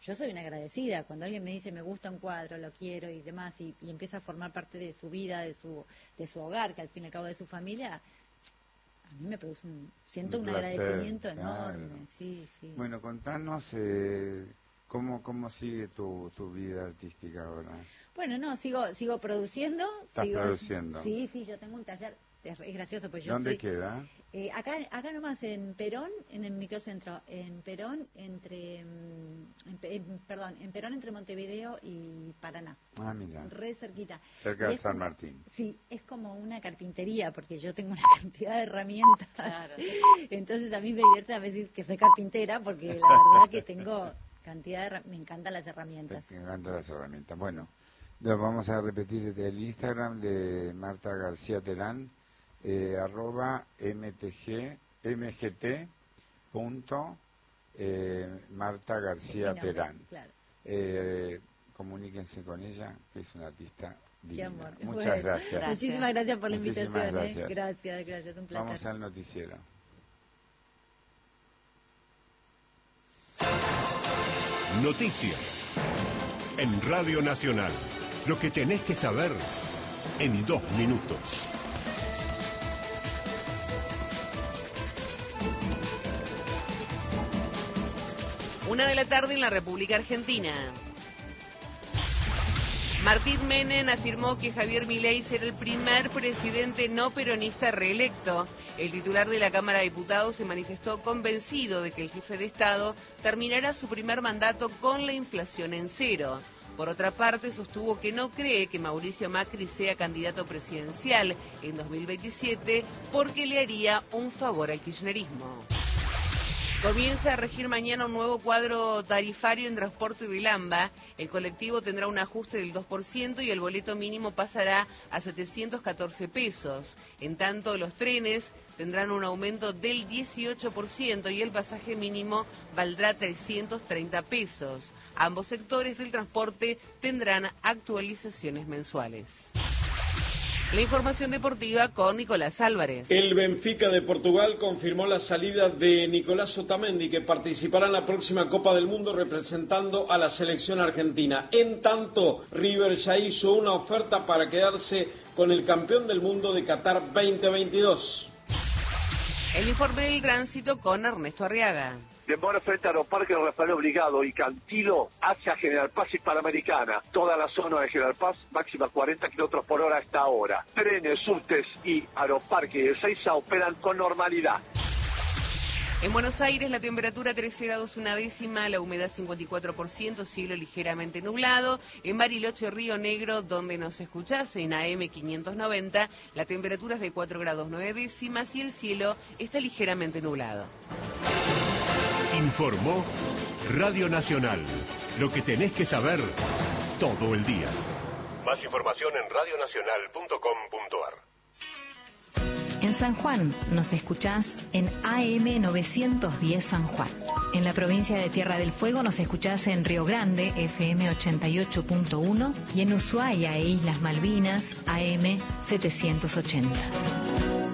yo soy una agradecida. Cuando alguien me dice me gusta un cuadro, lo quiero y demás, y empieza a formar parte de su vida, de su hogar, que al fin y al cabo es su familia, a mí me produce siento un agradecimiento enorme. Claro. Sí. Bueno, contanos cómo sigue tu vida artística ahora. Bueno, no, sigo produciendo. ¿Estás produciendo? Sí, yo tengo un taller. Es gracioso, pues yo ¿Dónde queda? Acá nomás en Perón, en el microcentro, en Perón en Perón entre Montevideo y Paraná. Ah, mira. Re cerquita. Cerca de San Martín. Sí, es como una carpintería, porque yo tengo una cantidad de herramientas. Claro. Entonces a mí me divierte a decir que soy carpintera, porque la verdad que tengo cantidad me encantan las herramientas. Me encantan las herramientas. Bueno, vamos a repetir el Instagram de Marta García Terán. @mgt.Marta García Terán. Claro. Comuníquense con ella, que es una artista divina. Muchas gracias. Muchísimas gracias por la invitación. Gracias. Gracias, un placer. Vamos al noticiero. Noticias en Radio Nacional. Lo que tenés que saber en 2 minutos. 1 de la tarde en la República Argentina. Martín Menem afirmó que Javier Milei será el primer presidente no peronista reelecto. El titular de la Cámara de Diputados se manifestó convencido de que el jefe de Estado terminará su primer mandato con la inflación en cero. Por otra parte, sostuvo que no cree que Mauricio Macri sea candidato presidencial en 2027 porque le haría un favor al kirchnerismo. Comienza a regir mañana un nuevo cuadro tarifario en transporte del AMBA. El colectivo tendrá un ajuste del 2% y el boleto mínimo pasará a 714 pesos. En tanto, los trenes tendrán un aumento del 18% y el pasaje mínimo valdrá 330 pesos. Ambos sectores del transporte tendrán actualizaciones mensuales. La información deportiva con Nicolás Álvarez. El Benfica de Portugal confirmó la salida de Nicolás Otamendi, que participará en la próxima Copa del Mundo representando a la selección argentina. En tanto, River ya hizo una oferta para quedarse con el campeón del mundo de Qatar 2022. El informe del tránsito con Ernesto Arriaga. Demora frente a Aeroparque Rafael Obligado y Cantilo hacia General Paz y Panamericana. Toda la zona de General Paz, máxima 40 km por hora hasta ahora. Trenes, subtes y Aeroparque y Ezeiza operan con normalidad. En Buenos Aires la temperatura 13 grados una décima, la humedad 54%, cielo ligeramente nublado. En Bariloche, Río Negro, donde nos escuchás en AM 590, la temperatura es de 4 grados 9 décimas y el cielo está ligeramente nublado. Informó Radio Nacional. Lo que tenés que saber todo el día. Más información en radionacional.com.ar. En San Juan nos escuchás en AM 910 San Juan. En la provincia de Tierra del Fuego nos escuchás en Río Grande, FM 88.1, y en Ushuaia e Islas Malvinas, AM 780.